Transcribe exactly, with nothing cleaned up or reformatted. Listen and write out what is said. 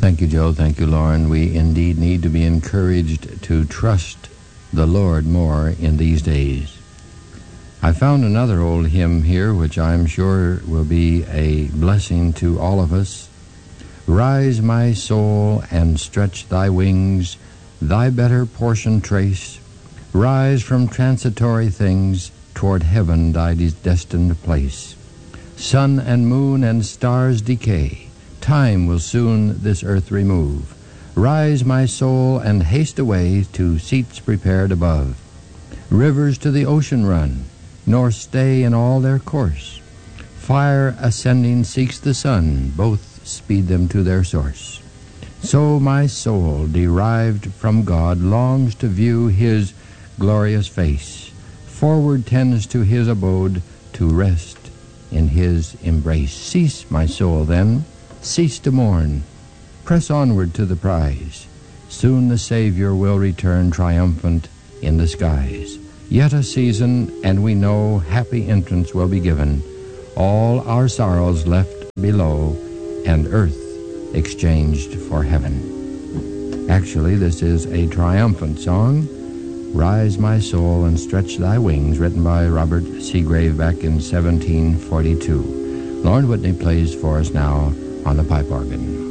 Thank you, Joe. Thank you, Lauren. We indeed need to be encouraged to trust the Lord more in these days. I found another old hymn here, which I'm sure will be a blessing to all of us. Rise, my soul, and stretch thy wings, thy better portion trace. Rise from transitory things, toward heaven thy destined place. Sun and moon and stars decay, time will soon this earth remove. Rise, my soul, and haste away to seats prepared above. Rivers to the ocean run, nor stay in all their course. Fire ascending seeks the sun, both speed them to their source. So my soul, derived from God, longs to view his glorious face. Forward tends to his abode, to rest in his embrace. Cease, my soul, then, cease to mourn. Press onward to the prize. Soon the Savior will return triumphant in the skies. Yet a season, and we know happy entrance will be given. All our sorrows left below, and earth exchanged for heaven. Actually, this is a triumphant song. Rise, my soul, and stretch thy wings, written by Robert Seagrave back in seventeen forty-two. Lauren Whitney plays for us now on the pipe organ.